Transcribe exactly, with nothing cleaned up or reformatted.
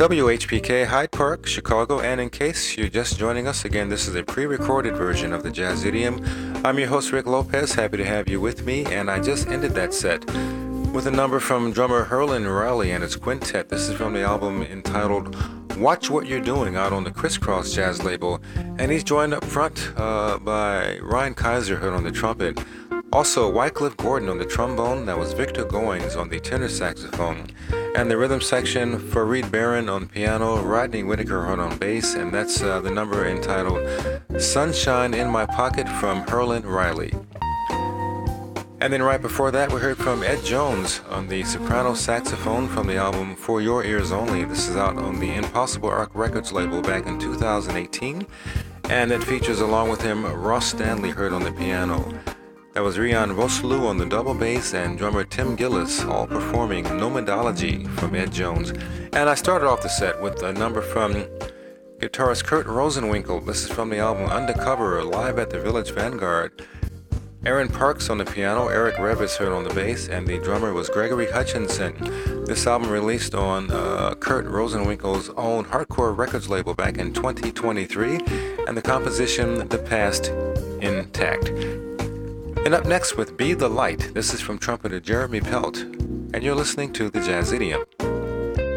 W H P K Hyde Park, Chicago, and in case you're just joining us again, this is a pre-recorded version of the Jazz Idiom. I'm your host, Rick Lopez, happy to have you with me, and I just ended that set with a number from drummer Herlin Riley and his quintet. This is from the album entitled Watch What You're Doing, out on the Crisscross Jazz label, and he's joined up front uh, by Ryan Kaiser, heard on the trumpet. Also, Wycliffe Gordon on the trombone, that was Victor Goings on the tenor saxophone, and the rhythm section, Fareed Barron on piano, Rodney Whitaker on bass, and that's uh, the number entitled Sunshine in My Pocket from Herlin Riley. And then right before that, we heard from Ed Jones on the soprano saxophone from the album For Your Ears Only. This is out on the Impossible Arc Records label back in two thousand eighteen, and it features along with him Ross Stanley, heard on the piano. That was Rian Vosloo on the double bass and drummer Tim Gillis, all performing Nomadology from Ed Jones. And I started off the set with a number from guitarist Kurt Rosenwinkel. This is from the album Undercover, live at the Village Vanguard. Aaron Parks on the piano, Eric Revis heard on the bass, and the drummer was Gregory Hutchinson. This album released on uh, Kurt Rosenwinkel's own Hardcore Records label back in twenty twenty-three, and the composition The Past Intact. And up next with Be the Light, this is from trumpeter Jeremy Pelt, and you're listening to the Jazz Idiom.